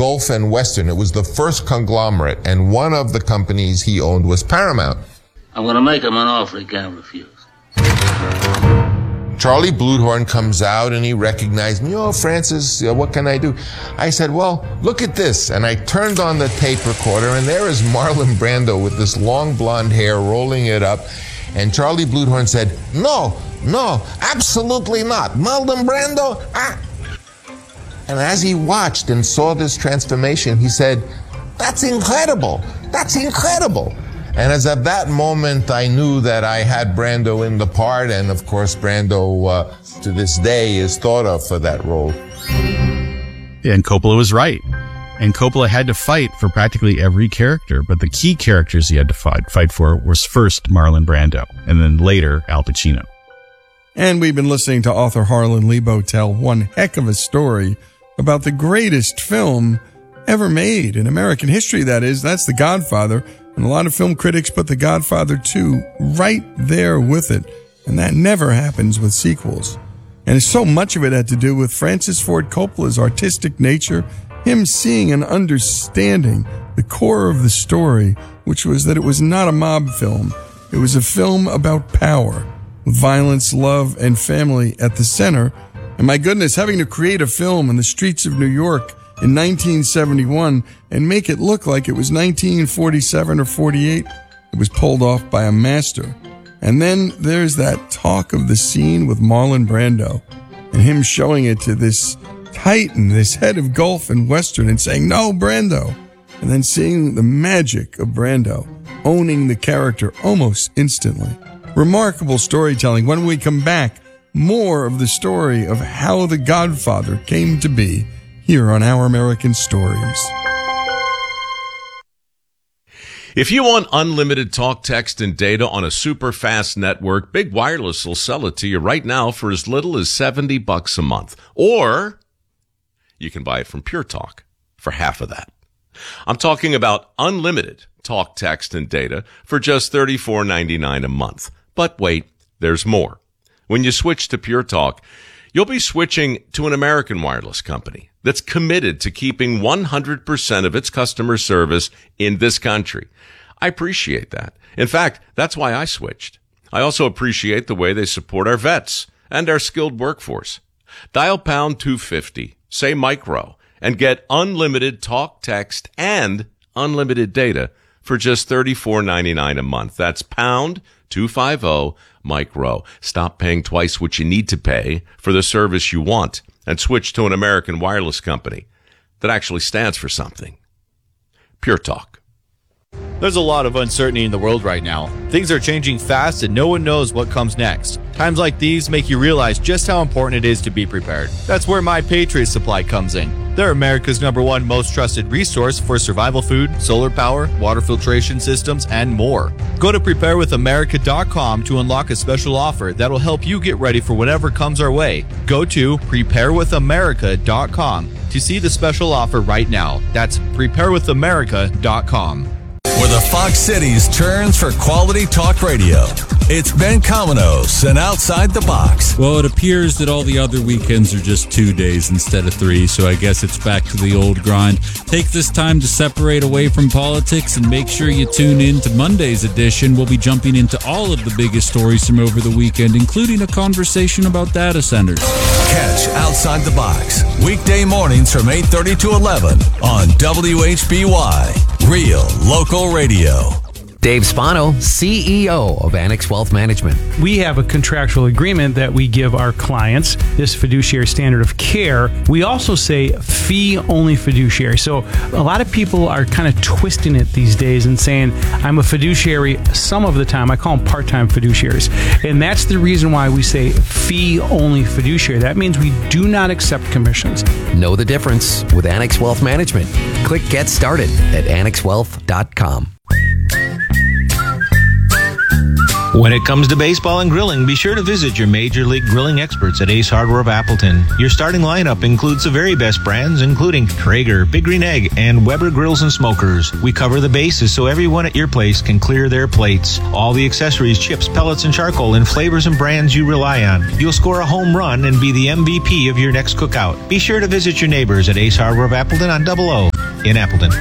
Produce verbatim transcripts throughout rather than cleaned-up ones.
Gulf and Western. It was the first conglomerate, and one of the companies he owned was Paramount. I'm going to make him an offer he can't refuse. Charlie Bluhdorn comes out and he recognized me. Oh, Francis, uh, what can I do? I said, well, look at this. And I turned on the tape recorder, and there is Marlon Brando with this long blonde hair rolling it up. And Charlie Bluhdorn said, no, no, absolutely not. Marlon Brando, ah. And as he watched and saw this transformation, he said, that's incredible. That's incredible. And as at that moment, I knew that I had Brando in the part, and of course, Brando, uh, to this day, is thought of for that role. Yeah, and Coppola was right. And Coppola had to fight for practically every character, but the key characters he had to fight, fight for was first Marlon Brando, and then later Al Pacino. And we've been listening to author Harlan Lebo tell one heck of a story about the greatest film ever made in American history, that is. That's The Godfather. And a lot of film critics put The Godfather two right there with it. And that never happens with sequels. And so much of it had to do with Francis Ford Coppola's artistic nature, him seeing and understanding the core of the story, which was that it was not a mob film. It was a film about power, with violence, love, and family at the center. And my goodness, having to create a film in the streets of New York in nineteen seventy-one and make it look like it was nineteen forty-seven or forty-eight, it was pulled off by a master. And then there's that talk of the scene with Marlon Brando and him showing it to this titan, this head of Gulf and Western, and saying, no, Brando. And then seeing the magic of Brando owning the character almost instantly. Remarkable storytelling. When we come back, more of the story of how The Godfather came to be here on Our American Stories. If you want unlimited talk, text, and data on a super fast network, Big Wireless will sell it to you right now for as little as seventy bucks a month. Or you can buy it from Pure Talk for half of that. I'm talking about unlimited talk, text, and data for just thirty-four ninety-nine a month. But wait, there's more. When you switch to Pure Talk, you'll be switching to an American wireless company that's committed to keeping one hundred percent of its customer service in this country. I appreciate that. In fact, that's why I switched. I also appreciate the way they support our vets and our skilled workforce. Dial pound two fifty, say micro, and get unlimited talk, text, and unlimited data for just thirty-four ninety-nine a month. That's pound two fifty micro. Stop paying twice what you need to pay for the service you want and switch to an American wireless company that actually stands for something. Pure Talk. There's a lot of uncertainty in the world right now. Things are changing fast and no one knows what comes next. Times like these make you realize just how important it is to be prepared. That's where My Patriot Supply comes in. They're America's number one most trusted resource for survival food, solar power, water filtration systems, and more. Go to prepare with america dot com to unlock a special offer that'll help you get ready for whatever comes our way. Go to prepare with america dot com to see the special offer right now. That's prepare with america dot com. Where the Fox Cities turns for quality talk radio. It's Ben Cominos and Outside the Box. Well, it appears that all the other weekends are just two days instead of three, so I guess it's back to the old grind. Take this time to separate away from politics and make sure you tune in to Monday's edition. We'll be jumping into all of the biggest stories from over the weekend, including a conversation about data centers. Catch Outside the Box weekday mornings from eight thirty to eleven on W H B Y. Real local radio. Dave Spano, C E O of Annex Wealth Management. We have a contractual agreement that we give our clients, this fiduciary standard of care. We also say fee-only fiduciary. So a lot of people are kind of twisting it these days and saying, I'm a fiduciary some of the time. I call them part-time fiduciaries. And that's the reason why we say fee-only fiduciary. That means we do not accept commissions. Know the difference with Annex Wealth Management. Click Get Started at annex wealth dot com. When it comes to baseball and grilling, be sure to visit your Major League Grilling experts at Ace Hardware of Appleton. Your starting lineup includes the very best brands, including Traeger, Big Green Egg, and Weber Grills and Smokers. We cover the bases so everyone at your place can clear their plates. All the accessories, chips, pellets, and charcoal in flavors and brands you rely on. You'll score a home run and be the M V P of your next cookout. Be sure to visit your neighbors at Ace Hardware of Appleton on Double O. in Appleton.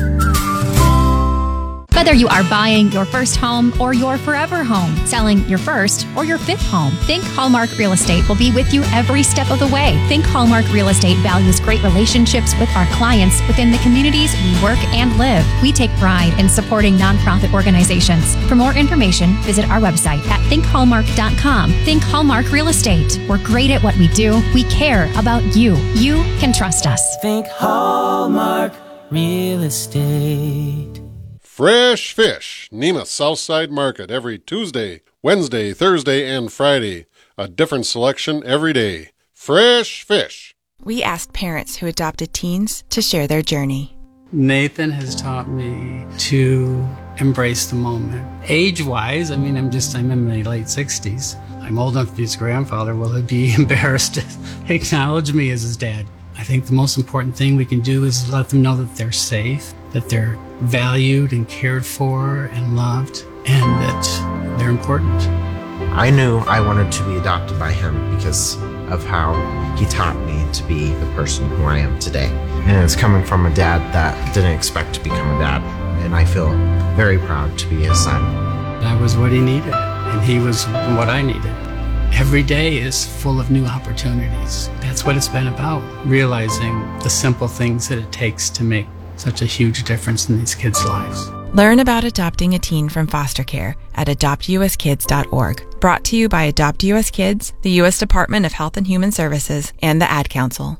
Whether you are buying your first home or your forever home, selling your first or your fifth home, Think Hallmark Real Estate will be with you every step of the way. Think Hallmark Real Estate values great relationships with our clients within the communities we work and live. We take pride in supporting nonprofit organizations. For more information, visit our website at think hallmark dot com. Think Hallmark Real Estate. We're great at what we do. We care about you. You can trust us. Think Hallmark Real Estate. Fresh Fish, Nema's Southside Market, every Tuesday, Wednesday, Thursday, and Friday. A different selection every day. Fresh Fish. We asked parents who adopted teens to share their journey. Nathan has taught me to embrace the moment. Age-wise, I mean, I'm just, I'm in my late sixties. I'm old enough to be his grandfather. Will he be embarrassed to acknowledge me as his dad? I think the most important thing we can do is let them know that they're safe, that they're valued and cared for and loved, and that they're important. I knew I wanted to be adopted by him because of how he taught me to be the person who I am today. And it's coming from a dad that didn't expect to become a dad, and I feel very proud to be his son. I was what he needed, and he was what I needed. Every day is full of new opportunities. That's what it's been about, realizing the simple things that it takes to make such a huge difference in these kids' lives. Learn about adopting a teen from foster care at adopt u s kids dot org. Brought to you by Adopt U S Kids, the U S Department of Health and Human Services, and the Ad Council.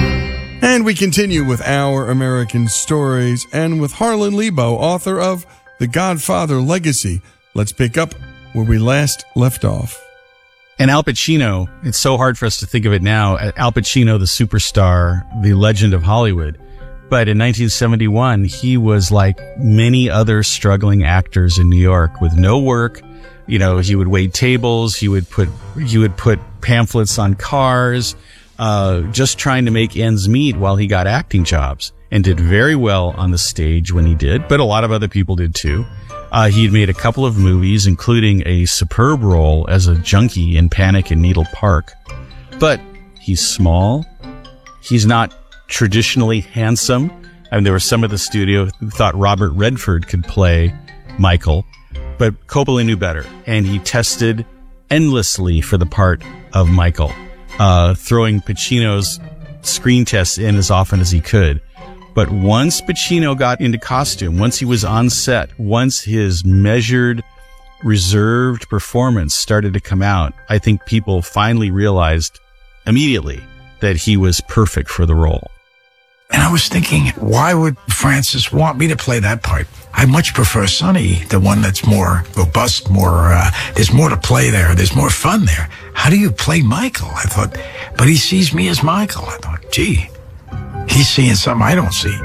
And we continue with Our American Stories and with Harlan Lebo, author of The Godfather Legacy. Let's pick up where we last left off. And Al Pacino, it's so hard for us to think of it now. Al Pacino, the superstar, the legend of Hollywood. But in nineteen seventy-one, he was like many other struggling actors in New York with no work. You know, he would wait tables. He would put, he would put pamphlets on cars, uh, just trying to make ends meet while he got acting jobs, and did very well on the stage when he did. But a lot of other people did too. Uh, he had made a couple of movies, including a superb role as a junkie in Panic in Needle Park. But he's small. He's not traditionally handsome. I mean, there were some of the studio who thought Robert Redford could play Michael, but Coppola knew better, and he tested endlessly for the part of Michael, uh, throwing Pacino's screen tests in as often as he could. But once Pacino got into costume, once he was on set, once his measured, reserved performance started to come out, I think people finally realized immediately that he was perfect for the role. And I was thinking, why would Francis want me to play that part? I much prefer Sonny, the one that's more robust, more, uh, there's more to play there. There's more fun there. How do you play Michael? I thought, but he sees me as Michael. I thought, gee, he's seeing something I don't see.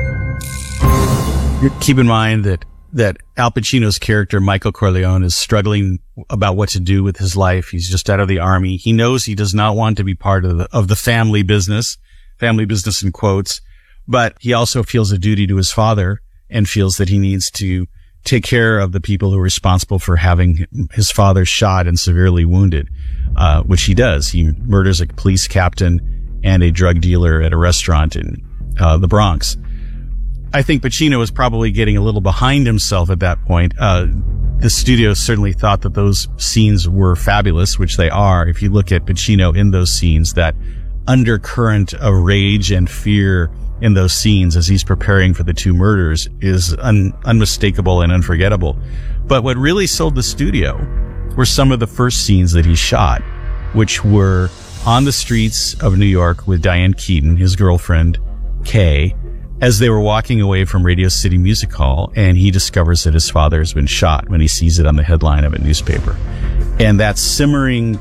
Keep in mind that, that Al Pacino's character, Michael Corleone, is struggling about what to do with his life. He's just out of the army. He knows he does not want to be part of the, of the family business, family business in quotes, but he also feels a duty to his father and feels that he needs to take care of the people who are responsible for having his father shot and severely wounded, uh, which he does. He murders a police captain and a drug dealer at a restaurant in uh, the Bronx. I think Pacino was probably getting a little behind himself at that point. Uh, the studio certainly thought that those scenes were fabulous, which they are. If you look at Pacino in those scenes, that undercurrent of rage and fear in those scenes as he's preparing for the two murders is un- unmistakable and unforgettable. But what really sold the studio were some of the first scenes that he shot, which were on the streets of New York with Diane Keaton, his girlfriend, Kay, as they were walking away from Radio City Music Hall, and he discovers that his father has been shot when he sees it on the headline of a newspaper. And that simmering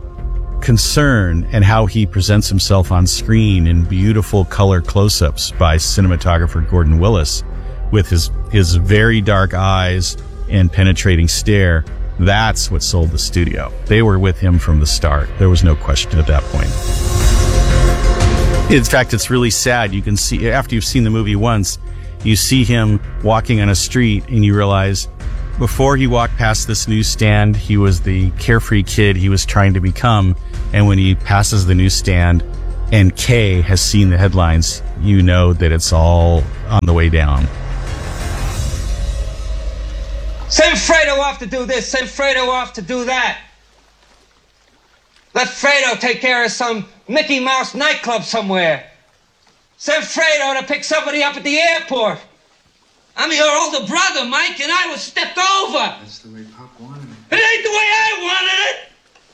concern and how he presents himself on screen in beautiful color close-ups by cinematographer Gordon Willis with his, his very dark eyes and penetrating stare, that's what sold the studio. They were with him from the start. There was no question at that point. In fact, it's really sad. You can see, after you've seen the movie once, you see him walking on a street and you realize before he walked past this newsstand, he was the carefree kid he was trying to become. And when he passes the newsstand, and Kay has seen the headlines, you know that it's all on the way down. Send Fredo off to do this, send Fredo off to do that. Let Fredo take care of some Mickey Mouse nightclub somewhere. Send Fredo to pick somebody up at the airport. I'm your older brother, Mike, and I was stepped over. That's the way Pop wanted it. It ain't the way I wanted it.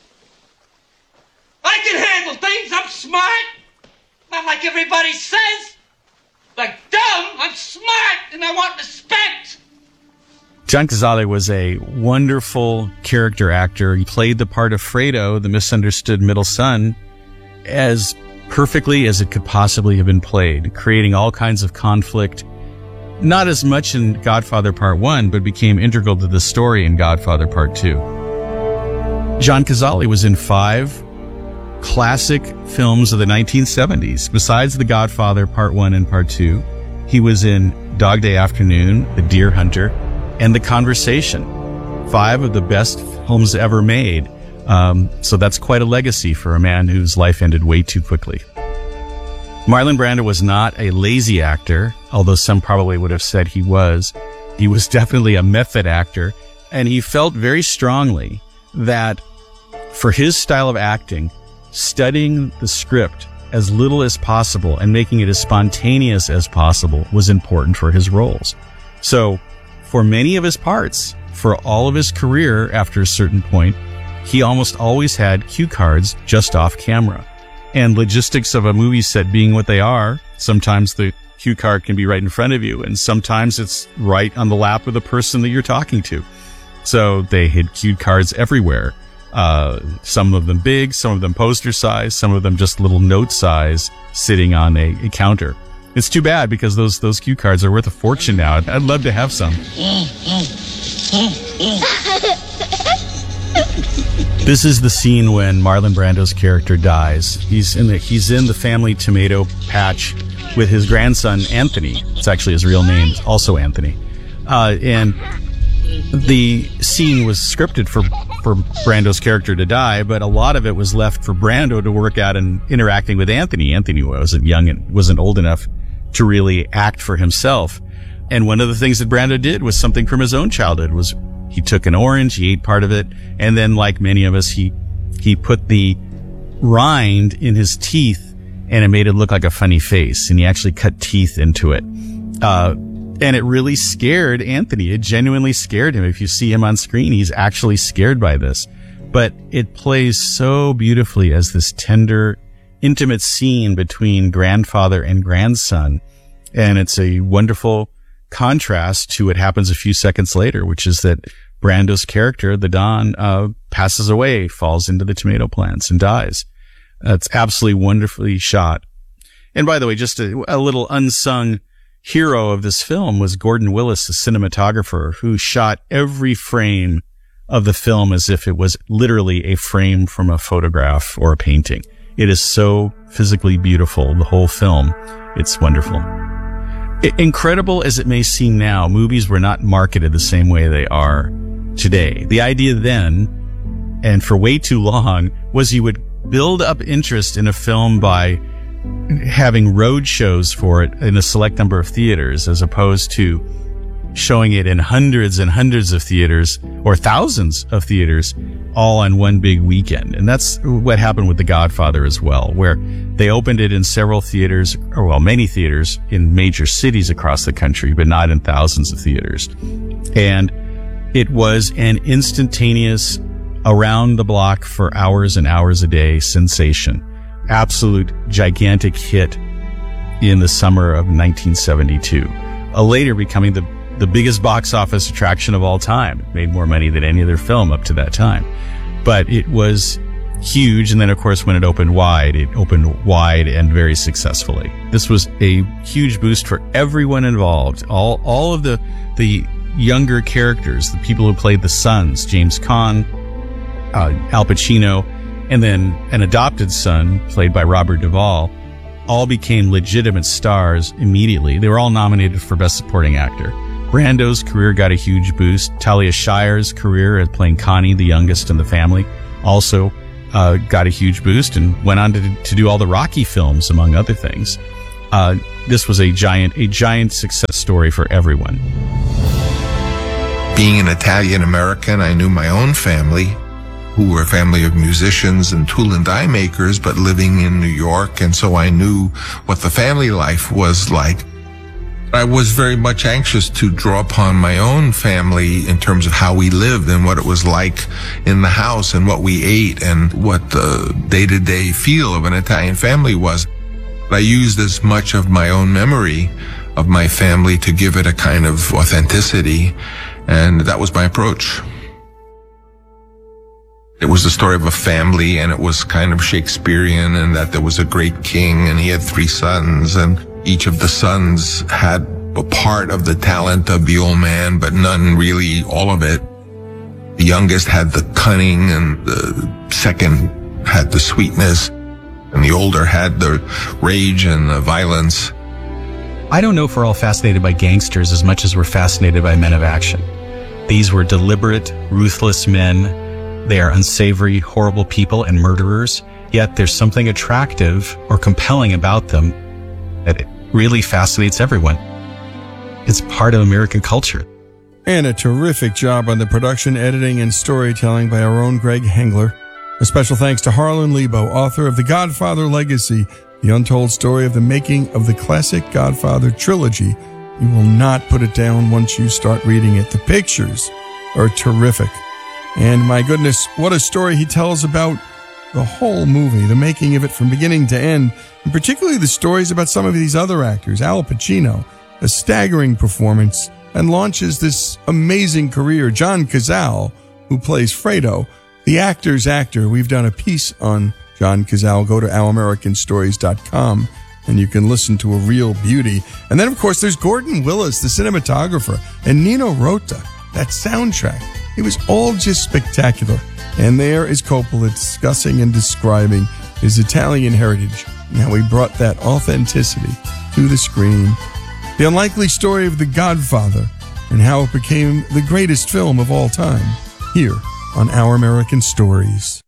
I can handle things. I'm smart. Not like everybody says. Like dumb, I'm smart, and I want respect. John Cazale was a wonderful character actor. He played the part of Fredo, the misunderstood middle son, as perfectly as it could possibly have been played, creating all kinds of conflict. Not as much in Godfather Part one, but became integral to the story in Godfather Part two. John Cazale was in five classic films of the nineteen seventies. Besides The Godfather Part one and Part two, he was in Dog Day Afternoon, The Deer Hunter, and The Conversation. Five of the best films ever made. Um, so that's quite a legacy for a man whose life ended way too quickly. Marlon Brando was not a lazy actor, although some probably would have said he was. He was definitely a method actor, and he felt very strongly that for his style of acting, studying the script as little as possible and making it as spontaneous as possible was important for his roles. So, for many of his parts, for all of his career after a certain point, he almost always had cue cards just off camera. And logistics of a movie set being what they are, sometimes the cue card can be right in front of you, and sometimes it's right on the lap of the person that you're talking to. So they had cue cards everywhere. Uh, some of them big, some of them poster size, some of them just little note size sitting on a, a counter. It's too bad because those those cue cards are worth a fortune now. I'd love to have some. This is the scene when Marlon Brando's character dies. He's in the he's in the family tomato patch with his grandson Anthony. It's actually his real name, also Anthony. Uh, and the scene was scripted for for Brando's character to die, but a lot of it was left for Brando to work out and interacting with Anthony. Anthony wasn't young and wasn't old enough to really act for himself. And one of the things that Brando did was something from his own childhood. Was he took an orange, he ate part of it, and then, like many of us, he he put the rind in his teeth, and it made it look like a funny face, and he actually cut teeth into it. Uh, and it really scared Anthony. It genuinely scared him. If you see him on screen, he's actually scared by this. But it plays so beautifully as this tender, intimate scene between grandfather and grandson. And it's a wonderful contrast to what happens a few seconds later, which is that Brando's character, the Don, uh, passes away, falls into the tomato plants and dies. Uh, it's absolutely wonderfully shot. And by the way, just a, a little unsung hero of this film was Gordon Willis, the cinematographer, who shot every frame of the film as if it was literally a frame from a photograph or a painting. It is so physically beautiful, the whole film. It's wonderful. I- incredible as it may seem now, movies were not marketed the same way they are today. The idea then, and for way too long, was you would build up interest in a film by having road shows for it in a select number of theaters, as opposed to showing it in hundreds and hundreds of theaters or thousands of theaters all on one big weekend. And that's what happened with The Godfather as well, where they opened it in several theaters, or well, many theaters in major cities across the country, but not in thousands of theaters. And it was an instantaneous, around the block for hours and hours a day sensation. Absolute gigantic hit in the summer of nineteen seventy-two. Uh, later becoming the the biggest box office attraction of all time. It made more money than any other film up to that time. But it was huge, and then of course when it opened wide, it opened wide and very successfully. This was a huge boost for everyone involved. All all of the the younger characters, the people who played the sons, James Caan, uh, Al Pacino, and then an adopted son played by Robert Duvall, all became legitimate stars immediately. They were all nominated for Best Supporting Actor. Brando's career got a huge boost. Talia Shire's career at playing Connie, the youngest in the family, also uh, got a huge boost and went on to, to do all the Rocky films, among other things. Uh, this was a giant, a giant success story for everyone. Being an Italian American, I knew my own family, who were a family of musicians and tool and die makers, but living in New York, and so I knew what the family life was like. I was very much anxious to draw upon my own family in terms of how we lived and what it was like in the house and what we ate and what the day-to-day feel of an Italian family was. I used as much of my own memory of my family to give it a kind of authenticity, and that was my approach. It was the story of a family, and it was kind of Shakespearean, and that there was a great king and he had three sons, and each of the sons had a part of the talent of the old man, but none really all of it. The youngest had the cunning, and the second had the sweetness, and the older had the rage and the violence. I don't know if we're all fascinated by gangsters as much as we're fascinated by men of action. These were deliberate, ruthless men. They are unsavory, horrible people and murderers, yet there's something attractive or compelling about them that it really fascinates everyone. It's part of American culture. And a terrific job on the production, editing, and storytelling by our own Greg Hengler. A special thanks to Harlan Lebo, author of The Godfather Legacy, the untold story of the making of the classic Godfather trilogy. You will not put it down once you start reading it. The pictures are terrific. And my goodness, what a story he tells about the whole movie, the making of it from beginning to end, and particularly the stories about some of these other actors. Al Pacino, a staggering performance, and launches this amazing career. John Cazale, who plays Fredo, the actor's actor. We've done a piece on John Cazale. Go to our american stories dot com and you can listen to a real beauty. And then, of course, there's Gordon Willis, the cinematographer, and Nino Rota, that soundtrack. It was all just spectacular. And there is Coppola discussing and describing his Italian heritage and how he brought that authenticity to the screen. The unlikely story of The Godfather and how it became the greatest film of all time, here on Our American Stories.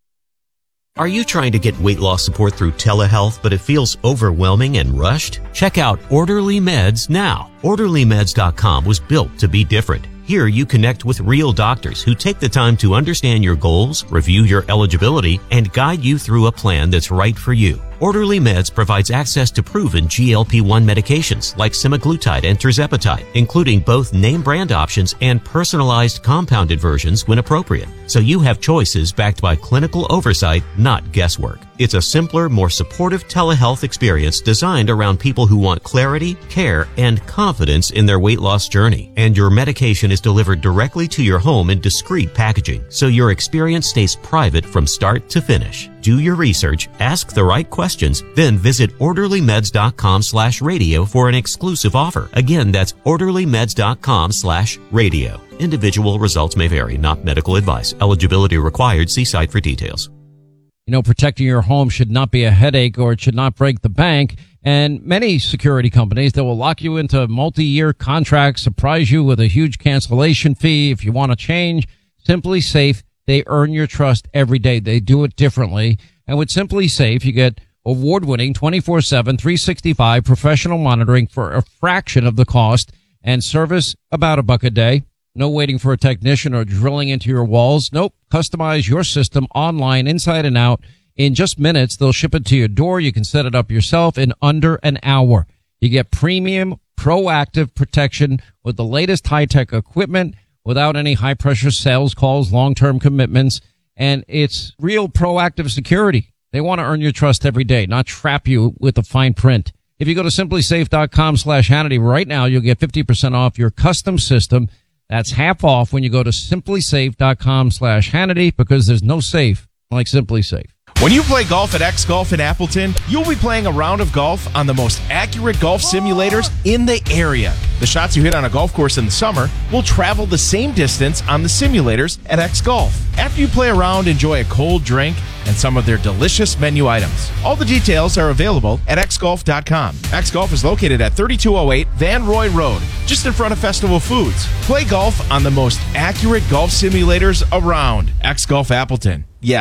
Are you trying to get weight loss support through telehealth, but it feels overwhelming and rushed? Check out Orderly Meds now. Orderly Meds dot com was built to be different. Here you connect with real doctors who take the time to understand your goals, review your eligibility, and guide you through a plan that's right for you. Orderly Meds provides access to proven G L P one medications like semaglutide and tirzepatide, including both name brand options and personalized compounded versions when appropriate. So you have choices backed by clinical oversight, not guesswork. It's a simpler, more supportive telehealth experience designed around people who want clarity, care, and confidence in their weight loss journey. And your medication is delivered directly to your home in discreet packaging, so your experience stays private from start to finish. Do your research, ask the right questions, then visit orderly meds dot com slash radio for an exclusive offer. Again, that's orderly meds dot com slash radio. Individual results may vary, not medical advice. Eligibility required. See site for details. You know, protecting your home should not be a headache, or it should not break the bank. And many security companies, they will lock you into multi-year contracts, surprise you with a huge cancellation fee if you want to change. Simply Safe, they earn your trust every day. They do it differently. And with Simply Safe, you get award-winning twenty-four seven, three sixty-five professional monitoring for a fraction of the cost, and service about a buck a day. No waiting for a technician or drilling into your walls. Nope. Customize your system online, inside and out. In just minutes, they'll ship it to your door. You can set it up yourself in under an hour. You get premium, proactive protection with the latest high-tech equipment without any high-pressure sales calls, long-term commitments, and it's real proactive security. They want to earn your trust every day, not trap you with the fine print. If you go to simply safe dot com slash Hannity right now, you'll get fifty percent off your custom system. That's half off when you go to simply safe dot com slash Hannity, because there's no safe like Simply Safe. When you play golf at X Golf in Appleton, you'll be playing a round of golf on the most accurate golf simulators in the area. The shots you hit on a golf course in the summer will travel the same distance on the simulators at X Golf. After you play around, enjoy a cold drink and some of their delicious menu items. All the details are available at x golf dot com. X Golf is located at thirty-two oh eight Van Roy Road, just in front of Festival Foods. Play golf on the most accurate golf simulators around. X Golf Appleton. Yes,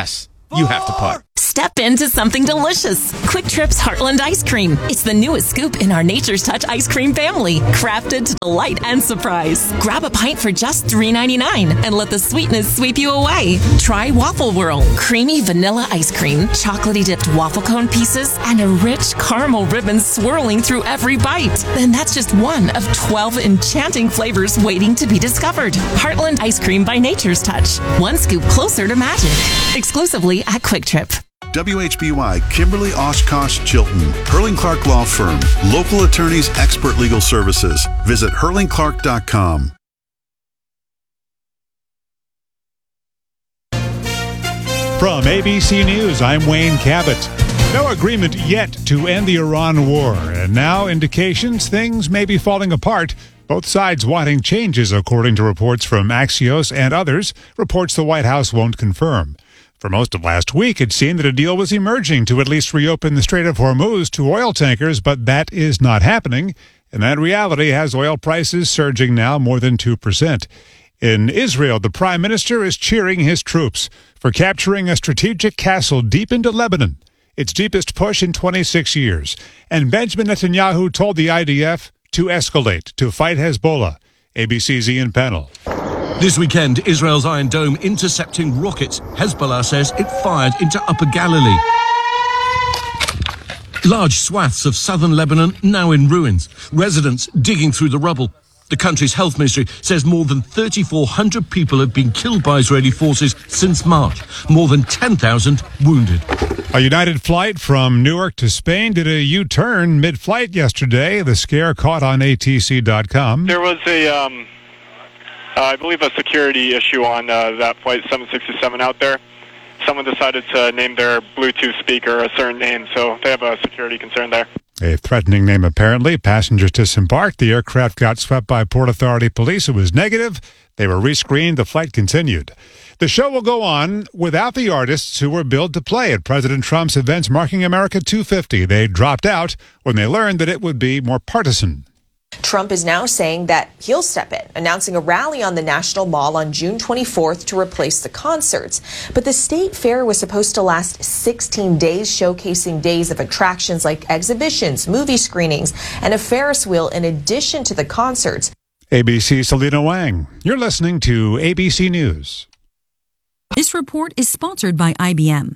you have to putt. Step into something delicious. Quick Trip's Heartland Ice Cream. It's the newest scoop in our Nature's Touch ice cream family, crafted to delight and surprise. Grab a pint for just three ninety-nine and let the sweetness sweep you away. Try Waffle Whirl, creamy vanilla ice cream, chocolatey dipped waffle cone pieces, and a rich caramel ribbon swirling through every bite. Then that's just one of twelve enchanting flavors waiting to be discovered. Heartland Ice Cream by Nature's Touch. One scoop closer to magic. Exclusively at Quick Trip. W H B Y Kimberly Oshkosh Chilton, Hurling Clark Law Firm, local attorneys, expert legal services. Visit hurling clark dot com. From A B C News, I'm Wayne Cabot. No agreement yet to end the Iran war, and now indications things may be falling apart. Both sides wanting changes, according to reports from Axios and others, reports the White House won't confirm. For most of last week, it seemed that a deal was emerging to at least reopen the Strait of Hormuz to oil tankers, but that is not happening, and that reality has oil prices surging now more than two percent. In Israel, the prime minister is cheering his troops for capturing a strategic castle deep into Lebanon, its deepest push in twenty-six years. And Benjamin Netanyahu told the I D F to escalate to fight Hezbollah. A B C's Ian Pennell. This weekend, Israel's Iron Dome intercepting rockets Hezbollah says it fired into Upper Galilee. Large swaths of southern Lebanon now in ruins. Residents digging through the rubble. The country's health ministry says more than thirty-four hundred people have been killed by Israeli forces since March. More than ten thousand wounded. A United flight from Newark to Spain did a U-turn mid-flight yesterday. The scare caught on A T C dot com. There was a... Um Uh, I believe a security issue on uh, that flight seven sixty-seven out there. Someone decided to name their Bluetooth speaker a certain name, so they have a security concern there. A threatening name, apparently. Passengers disembarked. The aircraft got swept by Port Authority police. It was negative. They were rescreened. The flight continued. The show will go on without the artists who were billed to play at President Trump's events marking America two fifty. They dropped out when they learned that it would be more partisan. Trump is now saying that he'll step in, announcing a rally on the National Mall on June twenty-fourth to replace the concerts. But the state fair was supposed to last sixteen days, showcasing days of attractions like exhibitions, movie screenings, and a Ferris wheel in addition to the concerts. A B C's Selena Wang. You're listening to A B C News. This report is sponsored by I B M.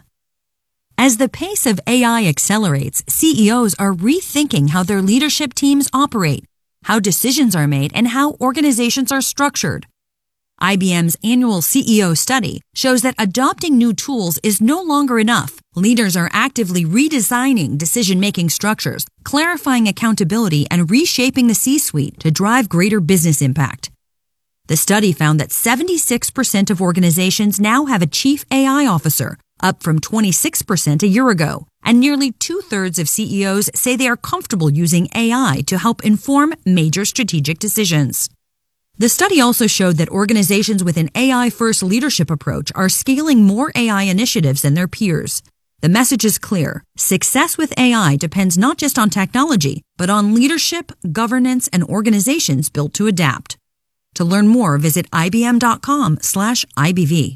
As the pace of A I accelerates, C E Os are rethinking how their leadership teams operate, how decisions are made, and how organizations are structured. I B M's annual C E O study shows that adopting new tools is no longer enough. Leaders are actively redesigning decision-making structures, clarifying accountability, and reshaping the C-suite to drive greater business impact. The study found that seventy-six percent of organizations now have a chief A I officer, up from twenty-six percent a year ago. And nearly two-thirds of C E Os say they are comfortable using A I to help inform major strategic decisions. The study also showed that organizations with an A I-first leadership approach are scaling more A I initiatives than their peers. The message is clear. Success with A I depends not just on technology, but on leadership, governance, and organizations built to adapt. To learn more, visit ibm.com slash IBV.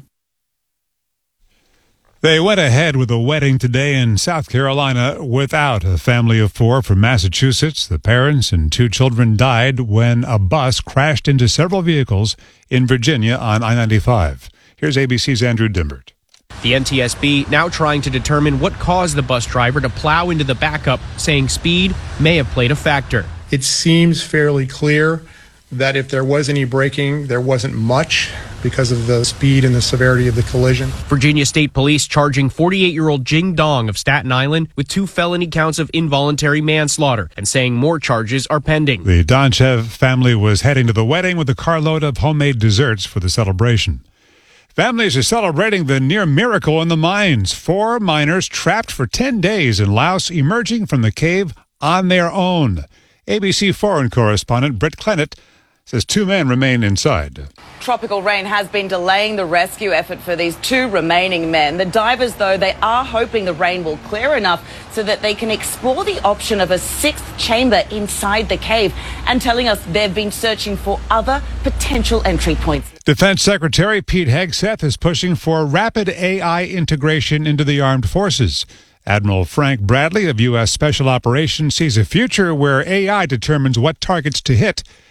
They went ahead with a wedding today in South Carolina without a family of four from Massachusetts. The parents and two children died when a bus crashed into several vehicles in Virginia on I ninety-five. Here's A B C's Andrew Dimbert. The N T S B now trying to determine what caused the bus driver to plow into the backup, saying speed may have played a factor. It seems fairly clear that if there was any braking, there wasn't much because of the speed and the severity of the collision. Virginia State Police charging forty-eight-year-old Jing Dong of Staten Island with two felony counts of involuntary manslaughter and saying more charges are pending. The Donchev family was heading to the wedding with a carload of homemade desserts for the celebration. Families are celebrating the near miracle in the mines. Four miners trapped for ten days in Laos emerging from the cave on their own. A B C foreign correspondent Britt Clennett says two men remain inside. Tropical rain has been delaying the rescue effort for these two remaining men. The divers, though, they are hoping the rain will clear enough so that they can explore the option of a sixth chamber inside the cave, and telling us they've been searching for other potential entry points. Defense Secretary Pete Hegseth is pushing for rapid A I integration into the armed forces. Admiral Frank Bradley of U S Special Operations sees a future where A I determines what targets to hit